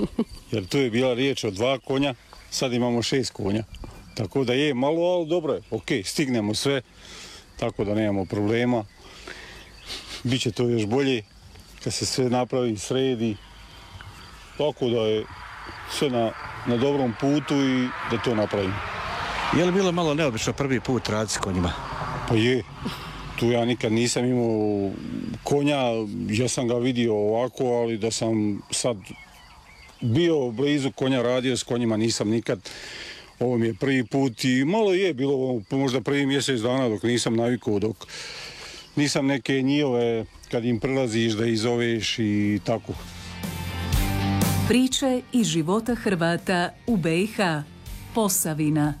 Jer tu je bila riječ o 2 konja, sad imamo 6 konja. Tako da je malo, ali dobro je, ok, stignemo sve, tako da nemamo problema. Biće to još bolje kad se sve napravi, sredi, tako da je sve na dobrom putu i da to napravimo. Je li bilo malo neobično prvi put raditi s konjima? Pa je. Tu ja nikad nisam imao konja, ja sam ga vidio ovako, ali da sam sad bio blizu konja, radio s konjima, nisam nikad. Ovo mi je prvi put i malo je bilo možda prvi mjesec dana dok nisam navikao, dok nisam neke njihove kad im prelaziš da ih zoveš i tako. Priče iz života Hrvata u BiH. Posavina.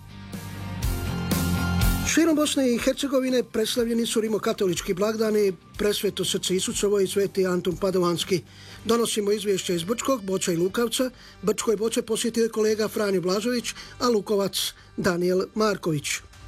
Širom Bosne i Hercegovine preslavljeni su rimokatolički blagdani Presveto srce Isusovo i Sveti Antun Padovanski. Donosimo izvješće iz Brčkog, Boča i Lukavca. Brčko i Boče posjetio je kolega Franjo Blažević, a Lukovac Danijel Marković.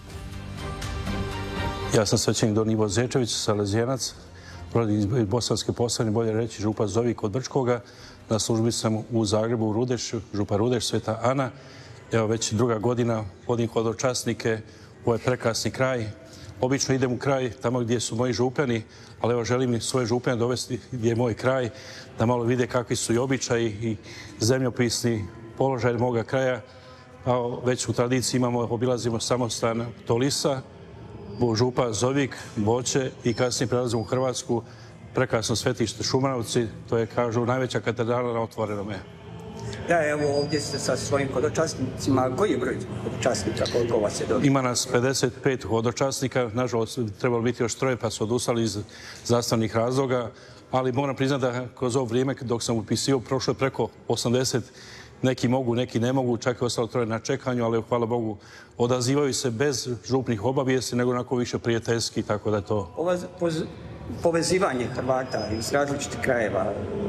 Ja sam svećenik Don Ivo Zečević, Salezijanac, rođen iz Bosanske Posavine, bolje reći župa Zovik od Brčkoga. Na službi sam u Zagrebu, u Rudešu, župa Rudeš, Sveta Ana. Evo već druga godina vodim hodočasnike u ovaj prekrasni kraj. Obično idem u kraj tamo gdje su moji župani, ali evo želim i svoje župane dovesti gdje je moj kraj, da malo vide kakvi su i običaji i zemljopisni položaj moga kraja. Već u tradiciji obilazimo samostan Tolisa, župa Zovik, Boče i kasnije prelazimo u Hrvatsku, prekrasno svetište Šumanovci, to je, kažu, najveća katedrala na otvorenome. Da, evo ovdje ste sa svojim hodočasnicima. Koji je broj hodočasnika, koliko vas je dobro? Ima nas 55 hodočasnika, nažalost trebalo biti još 3 pa su odustali iz zastavnih razloga, ali moram priznati da kroz ovo vrijeme dok sam upisio prošlo je preko 80, neki mogu, neki ne mogu, čak je ostalo 3 na čekanju, ali hvala Bogu odazivaju se bez župnih obavijesti, nego onako više prijateljski, tako da je to... Povezivanje Hrvata iz različitih krajeva,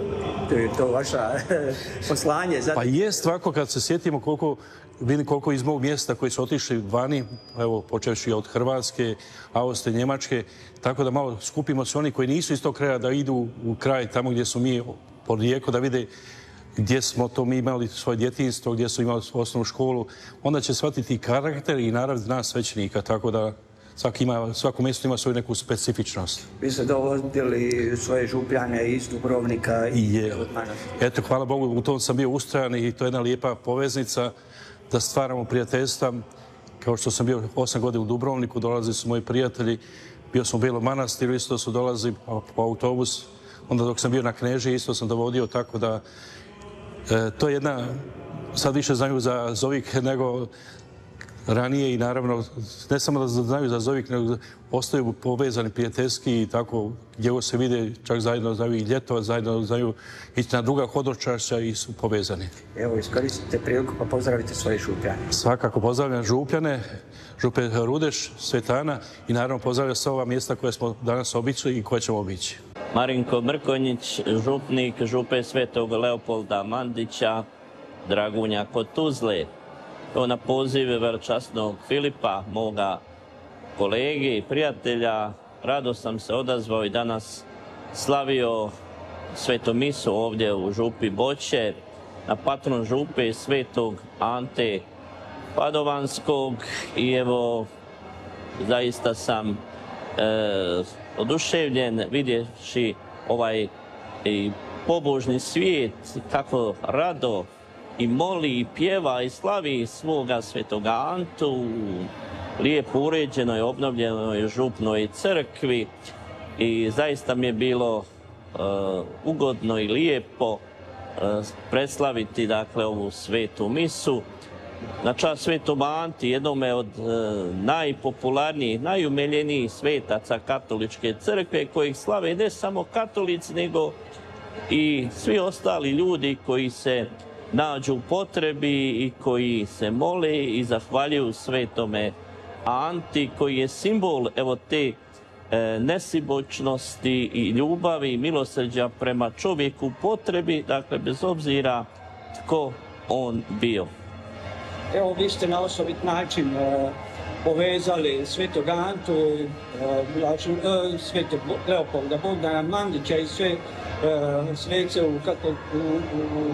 to vaša poslanje? Pa jest ovako kad se sjetimo koliko iz mog mjesta koji su otišli vani, evo počevši od Hrvatske, Austrije, Njemačke, tako da malo skupimo se oni koji nisu iz tog kraja da idu u kraj tamo gdje su mi porijeklo, da vide gdje smo to mi imali svoje djetinjstvo, gdje su imali osnovnu školu, onda će shvatiti karakter i narav nas svećenika, tako da svako mjesto ima svoju neku specifičnost. Vi ste dovodili svoje župljane iz Dubrovnika i od Manastira. Eto, hvala Bogu, u tom sam bio ustrajan i to je jedna lijepa poveznica da stvaramo prijateljstva. Kao što sam bio 8 godina u Dubrovniku, dolazili su moji prijatelji, bio sam u Belom Manastiru, isto su dolazili po autobus. Onda dok sam bio na Knežiji, isto sam dovodio, tako da to je jedna, sad više znaju za Zovik nego ranije i naravno, ne samo da znaju za Zovik, nego ostaju povezani prijateljski i tako gdje se vide, čak zajedno znaju i ljetovat, zajedno znaju ići na druga hodočašća i su povezani. Evo, iskoristite priliku pa pozdravite svoje župljane. Svakako pozdravljam župljane, župe Rudeš, Sveta Ana i naravno pozdravljam sva ova mjesta koje smo danas obišli i koje ćemo obići. Marinko Mrkonjić, župnik župe Svetog Leopolda Mandića, Dragunja kod Tuzle. Na poziv veličasnog Filipa, moga kolege i prijatelja, rado sam se odazvao i danas slavio svetu misu ovdje u župi Boče, na patron župe Svetog Ante Padovanskog i evo, zaista sam oduševljen vidjevši ovaj pobožni svijet, kako rado i moli i pjeva i slavi svoga Svetoga Antu u lijepo uređenoj, obnovljenoj župnoj crkvi i zaista mi je bilo ugodno i lijepo preslaviti dakle ovu svetu misu na čast Svetom Anti, jednome od najpopularnijih, najumiljenijih svetaca katoličke crkve kojih slave ne samo katolici nego i svi ostali ljudi koji se nađu u potrebi i koji se mole i zahvaljuju Svetome Anti koji je simbol evo te nesibočnosti i ljubavi i milosrđa prema čovjeku u potrebi, dakle bez obzira tko on bio. Evo, vi ste na osobit način povezali Svetog Antu, Svetog Leopolda Bogdana Mandića i sve svece u